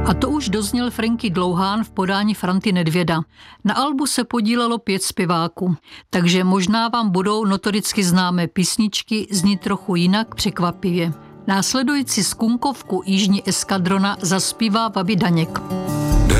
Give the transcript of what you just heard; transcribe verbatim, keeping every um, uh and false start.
A to už dozněl Franky Dlouhán v podání Franty Nedvěda. Na albu se podílelo pět zpěváků, takže možná vám budou notoricky známé písničky znít trochu jinak překvapivě. Následující skunkovku Jižní eskadrona zaspívá Babi Daněk.